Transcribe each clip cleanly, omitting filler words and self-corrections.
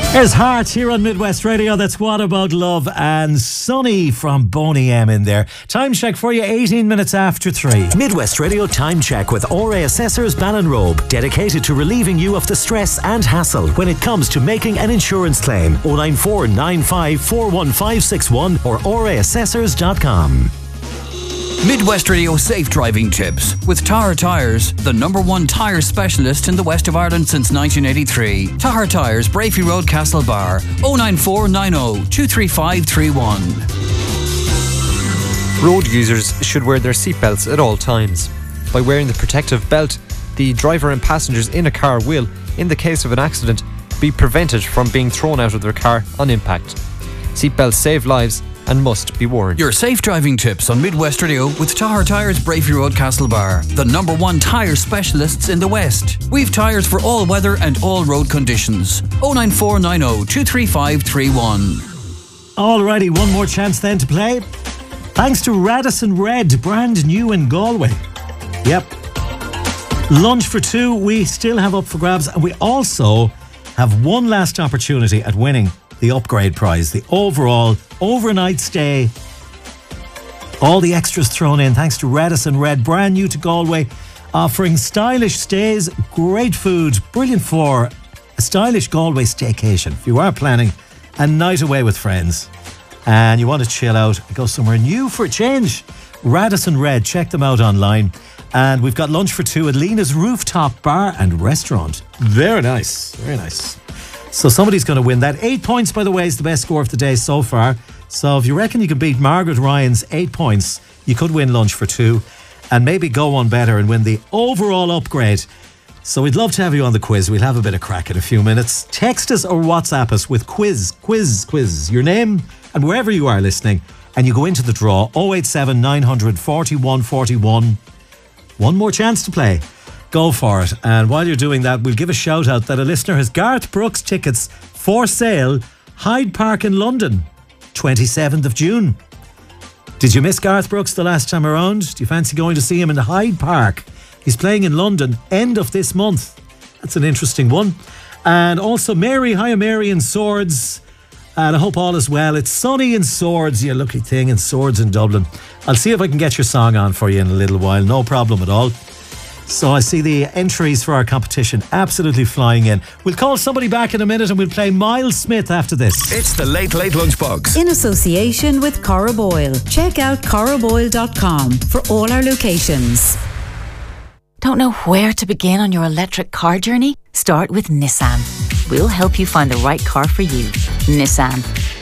There's Heart here on Midwest Radio. That's What About Love, and Sonny from Boney M in there. Time check for you, 18 minutes after 3. Midwest Radio Time Check with RA Assessors Ballinrobe, dedicated to relieving you of the stress and hassle when it comes to making an insurance claim. 094 95 41561 or raassessors.com. Midwest Radio Safe Driving Tips with Tahar Tyres, the #1 tyre specialist in the west of Ireland since 1983. Tahar Tyres, Brafey Road, Castlebar, 09490 23531. Road users should wear their seatbelts at all times. By wearing the protective belt, the driver and passengers in a car will, in the case of an accident, be prevented from being thrown out of their car on impact. Seatbelts save lives and must be worn. Your safe driving tips on Midwest Radio with Tahar Tyres, Brafey Road, Castlebar, the #1 tyre specialists in the West. We've tyres for all weather and all road conditions. 09490 23531. Alrighty, one more chance then to play. Thanks to Radisson Red, brand new in Galway. Yep. Lunch for 2 we still have up for grabs, and we also have one last opportunity at winning the upgrade prize, the overall overnight stay. All the extras thrown in thanks to Radisson Red, brand new to Galway, offering stylish stays, great food, brilliant for a stylish Galway staycation. If you are planning a night away with friends and you want to chill out, go somewhere new for a change, Radisson Red, check them out online. And we've got lunch for 2 at Lena's Rooftop Bar and Restaurant. Very nice, very nice. So somebody's going to win that. 8 points, by the way, is the best score of the day so far. So if you reckon you can beat Margaret Ryan's 8 points, you could win lunch for 2 and maybe go one better and win the overall upgrade. So we'd love to have you on the quiz. We'll have a bit of crack in a few minutes. Text us or WhatsApp us with quiz, your name and wherever you are listening, and you go into the draw. 087 900 41 41. One more chance to play. Go for it. And while you're doing that, we'll give a shout out that a listener has Garth Brooks tickets for sale, Hyde Park in London, 27th of June. Did you miss Garth Brooks the last time around? Do you fancy going to see him in Hyde Park? He's playing in London end of this month. That's an interesting one. And also Mary, hiya Mary in Swords. And I hope all is well. It's sunny in Swords, you lucky thing, in Swords in Dublin. I'll see if I can get your song on for you in a little while. No problem at all. So I see the entries for our competition absolutely flying in. We'll call somebody back in a minute and we'll play Miles Smith after this. It's the Late Late Lunchbox. In association with Corraboyle. Check out corraboyle.com for all our locations. Don't know where to begin on your electric car journey? Start with Nissan. We'll help you find the right car for you. Nissan.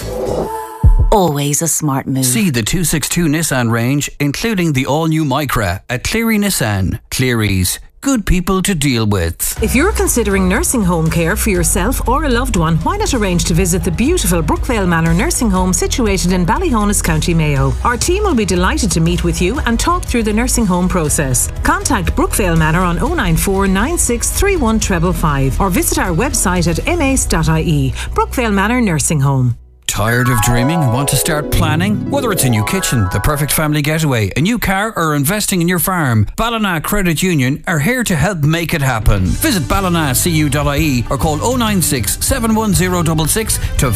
Always a smart move. See the 262 Nissan range, including the all-new Micra at Cleary Nissan. Cleary's. Good people to deal with. If you're considering nursing home care for yourself or a loved one, why not arrange to visit the beautiful Brookvale Manor Nursing Home situated in Ballyhonus, County Mayo. Our team will be delighted to meet with you and talk through the nursing home process. Contact Brookvale Manor on 094 96 31 555 or visit our website at mace.ie. Brookvale Manor Nursing Home. Tired of dreaming and want to start planning? Whether it's a new kitchen, the perfect family getaway, a new car, or investing in your farm, Ballina Credit Union are here to help make it happen. Visit ballinacu.ie or call 096 710 66 to